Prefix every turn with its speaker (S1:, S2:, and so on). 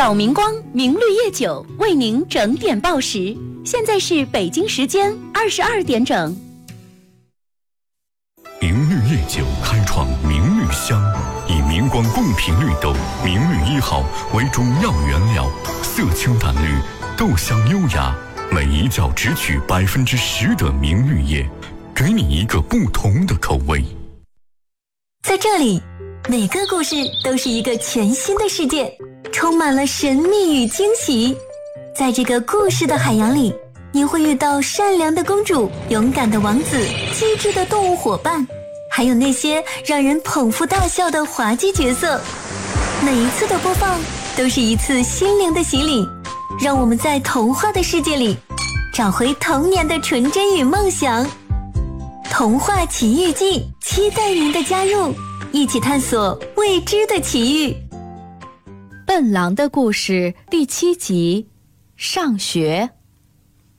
S1: 老明光明绿叶酒为您整点报时，现在是北京时间22点整。
S2: 明绿叶酒开创明绿香，以明光贡品绿豆明绿1号为中药原料，色清淡绿，豆香优雅，每一角只取10%的明绿叶，给你一个不同的口味。
S3: 在这里，每个故事都是一个全新的世界，充满了神秘与惊喜。在这个故事的海洋里，你会遇到善良的公主、勇敢的王子、机智的动物伙伴，还有那些让人捧腹大笑的滑稽角色。每一次的播放都是一次心灵的洗礼，让我们在童话的世界里找回童年的纯真与梦想。童话奇遇记，期待您的加入，一起探索未知的奇遇。
S1: 笨狼的故事第7集，上学。